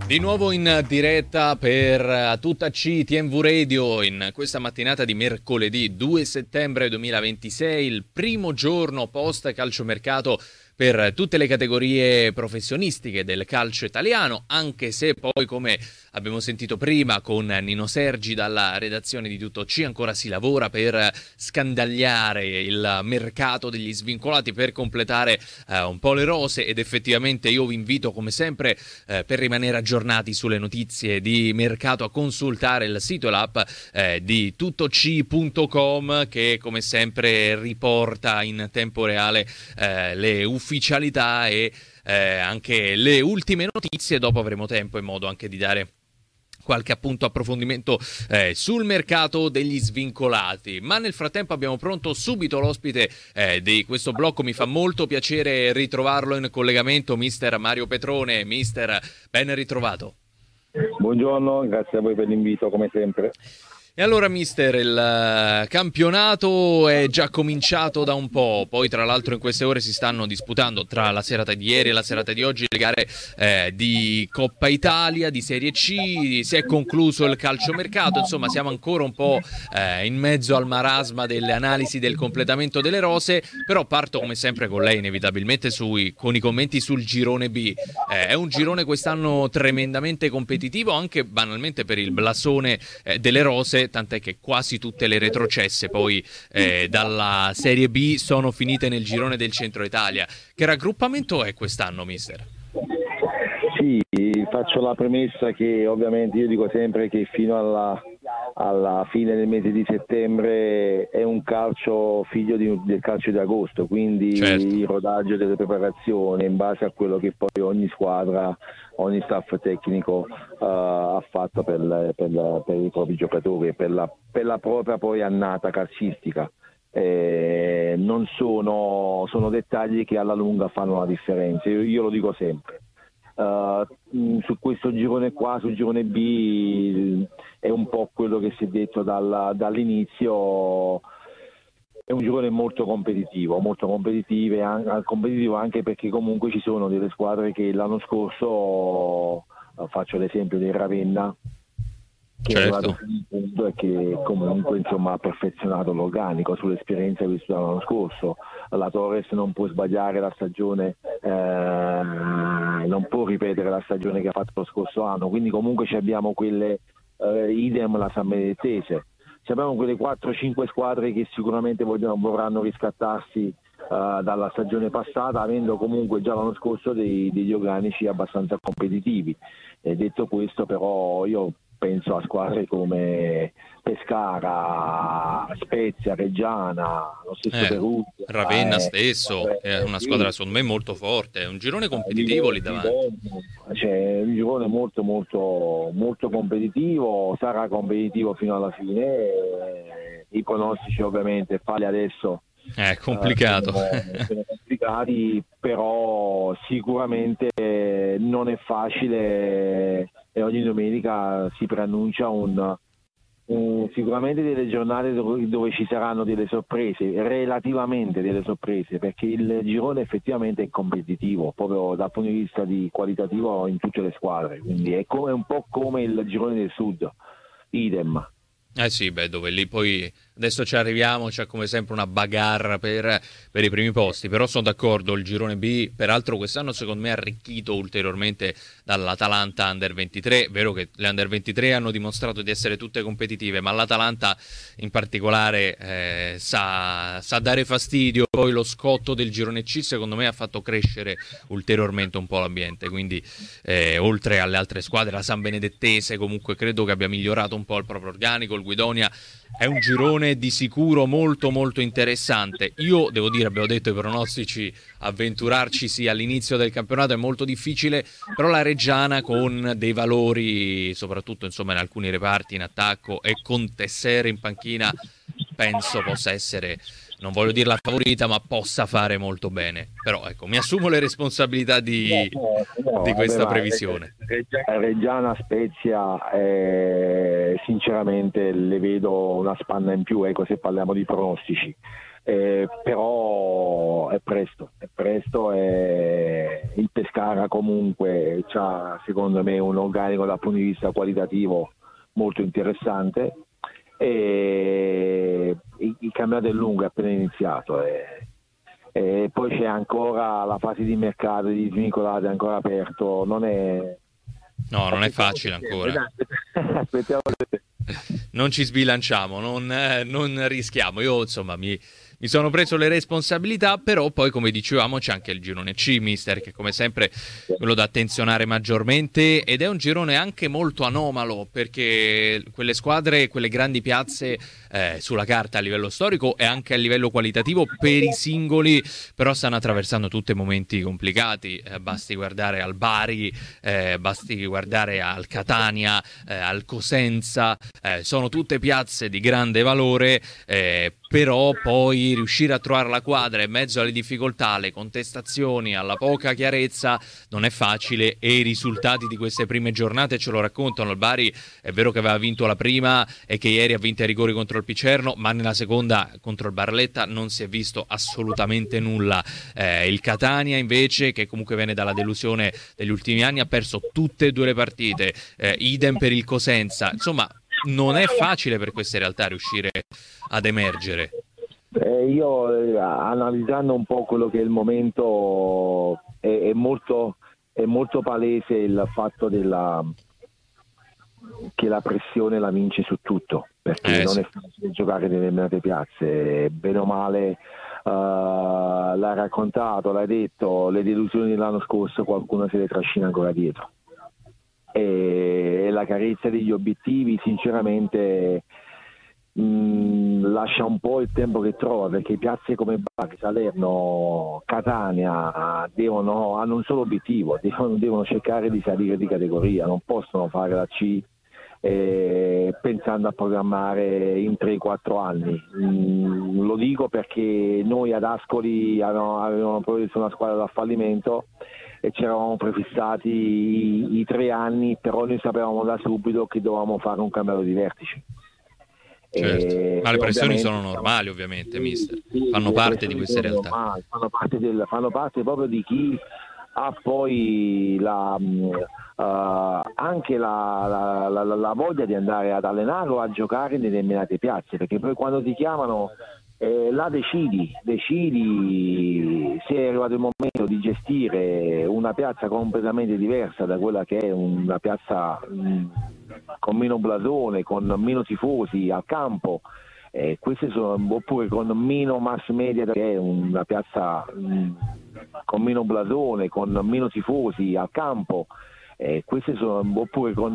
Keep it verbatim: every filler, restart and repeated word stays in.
Di nuovo in diretta per tutta C T M V Radio in questa mattinata di mercoledì due settembre duemilaventisei, il primo giorno post calciomercato per tutte le categorie professionistiche del calcio italiano, anche se poi, come abbiamo sentito prima con Nino Sergi dalla redazione di Tutto C, ancora si lavora per scandagliare il mercato degli svincolati, per completare eh, un po' le rose, ed effettivamente io vi invito come sempre eh, per rimanere aggiornati sulle notizie di mercato a consultare il sito e l'app eh, di tuttoc punto com, che come sempre riporta in tempo reale eh, le ufficialità e eh, anche le ultime notizie. Dopo avremo tempo e modo anche di dare qualche appunto approfondimento eh, sul mercato degli svincolati, ma nel frattempo abbiamo pronto subito l'ospite eh, di questo blocco. Mi fa molto piacere ritrovarlo in collegamento, mister Mario Petrone. Mister, ben ritrovato. Buongiorno, grazie a voi per l'invito come sempre. E allora mister, il campionato è già cominciato da un po', poi tra l'altro in queste ore si stanno disputando, tra la serata di ieri e la serata di oggi, le gare eh, di Coppa Italia, di Serie C, si è concluso il calciomercato, insomma siamo ancora un po' eh, in mezzo al marasma delle analisi del completamento delle rose, però parto come sempre con lei inevitabilmente sui, con i commenti sul girone B. Eh, è un girone quest'anno tremendamente competitivo, anche banalmente per il blasone eh, delle rose, tant'è che quasi tutte le retrocesse poi eh, dalla Serie B sono finite nel girone del Centro Italia. Che raggruppamento è quest'anno, mister? Sì, faccio la premessa che ovviamente io dico sempre che fino alla, alla fine del mese di settembre è un calcio figlio di, del calcio di agosto, quindi certo, il rodaggio delle preparazioni in base a quello che poi ogni squadra, ogni staff tecnico uh, ha fatto per, per, per i propri giocatori, per la, per la propria poi annata calcistica. Eh, non sono, sono dettagli che alla lunga fanno la differenza, io, io lo dico sempre. Uh, su questo girone qua, sul girone B, è un po' quello che si è detto dalla, dall'inizio. È un girone molto competitivo, molto competitivo anche, competitivo anche perché comunque ci sono delle squadre che l'anno scorso, faccio l'esempio del Ravenna, che certo, è arrivato fino in punto e che comunque insomma ha perfezionato l'organico sull'esperienza vissuta l'anno scorso. La Torres non può sbagliare la stagione, eh, non può ripetere la stagione che ha fatto lo scorso anno, quindi comunque ci abbiamo quelle, eh, idem la San Benedettese, ci abbiamo quelle quattro cinque squadre che sicuramente vogliono, vorranno riscattarsi uh, dalla stagione passata, avendo comunque già l'anno scorso dei, degli organici abbastanza competitivi. E detto questo, però, io penso a squadre come Pescara, Spezia, Reggiana, lo stesso eh, Perugia, Ravenna eh, stesso, eh, è una sì, squadra secondo me molto forte, è un girone competitivo lì davanti. C'è un girone molto molto molto competitivo, sarà competitivo fino alla fine, eh, i pronostici ovviamente farli adesso è complicato, eh, sono, sono complicati, però sicuramente non è facile e ogni domenica si preannuncia un, un sicuramente delle giornate dove, dove ci saranno delle sorprese, relativamente delle sorprese, perché il girone effettivamente è competitivo proprio dal punto di vista di qualitativo in tutte le squadre, quindi è, come, è un po' come il girone del sud, idem. Eh sì, beh, dove lì poi adesso ci arriviamo, c'è come sempre una bagarre per, per i primi posti, però sono d'accordo, il girone B peraltro quest'anno secondo me è arricchito ulteriormente dall'Atalanta Under ventitré. Vero che le Under ventitré hanno dimostrato di essere tutte competitive, ma l'Atalanta in particolare eh, sa, sa dare fastidio. Poi lo scotto del girone C secondo me ha fatto crescere ulteriormente un po' l'ambiente, quindi eh, oltre alle altre squadre, la San Benedettese comunque credo che abbia migliorato un po' il proprio organico, il Guidonia è un girone di sicuro molto molto interessante. Io devo dire, abbiamo detto i pronostici, avventurarci sì all'inizio del campionato è molto difficile, però la Reggiana con dei valori soprattutto insomma in alcuni reparti in attacco e con Tessere in panchina penso possa essere non voglio dire la favorita, ma possa fare molto bene. Però ecco, mi assumo le responsabilità di, no, no, di questa vabbè, previsione. Reggiana Spezia, eh, sinceramente le vedo una spanna in più, ecco, se parliamo di pronostici. Eh, però è presto, è presto e il Pescara comunque ha secondo me un organico dal punto di vista qualitativo molto interessante e il, il campionato è lungo, è appena iniziato e, e poi c'è ancora la fase di mercato di svincolati ancora aperto, non è no, non è facile ancora. Aspettiamo. Non ci sbilanciamo, non, eh, non rischiamo. Io insomma mi, mi sono preso le responsabilità, però poi come dicevamo c'è anche il girone C, mister, che come sempre quello da attenzionare maggiormente, ed è un girone anche molto anomalo, perché quelle squadre, quelle grandi piazze eh, sulla carta a livello storico e anche a livello qualitativo per i singoli, però stanno attraversando tutti momenti complicati. Eh, basti guardare al Bari, eh, basti guardare al Catania, eh, al Cosenza, eh, sono tutte piazze di grande valore, eh, però poi riuscire a trovare la quadra in mezzo alle difficoltà, alle contestazioni, alla poca chiarezza non è facile, e i risultati di queste prime giornate ce lo raccontano. Il Bari è vero che aveva vinto la prima e che ieri ha vinto ai rigori contro il Picerno, ma nella seconda contro il Barletta non si è visto assolutamente nulla. Eh, il Catania invece, che comunque viene dalla delusione degli ultimi anni, ha perso tutte e due le partite, eh, idem per il Cosenza. Insomma, non è facile per queste realtà riuscire ad emergere. Eh, io eh, analizzando un po' quello che è il momento è, è molto è molto palese il fatto della che la pressione la vince su tutto, perché eh, non sì. è facile giocare in determinate piazze, bene o male. Uh, l'hai raccontato, l'hai detto, le delusioni dell'anno scorso qualcuno se le trascina ancora dietro e, e la carezza degli obiettivi sinceramente mh, lascia un po' il tempo che trova, perché piazze come Bari, Salerno, Catania devono, hanno un solo obiettivo, devono, devono cercare di salire di categoria, non possono fare la C eh, pensando a programmare in tre quattro anni. Mm, lo dico perché noi ad Ascoli avevamo, avevamo preso una squadra da fallimento e ci eravamo prefissati i, i tre anni, però noi sapevamo da subito che dovevamo fare un campionato di vertice. Certo. E, ma le pressioni sono ovviamente, normali, ovviamente, sì, mister. sì, Fanno le parte di pressioni queste sono realtà. normali, fanno parte, del, fanno parte proprio di chi ha poi la, uh, anche la, la, la, la voglia di andare ad allenare o a giocare in determinate piazze, perché poi quando ti chiamano eh, là decidi, decidi se è arrivato il momento di gestire una piazza completamente diversa da quella che è una piazza mh, con meno blasone, con meno tifosi al campo. Eh, queste sono, oppure con meno mass media, che è una piazza mh, con meno blasone, con meno tifosi al campo, eh, queste sono, oppure con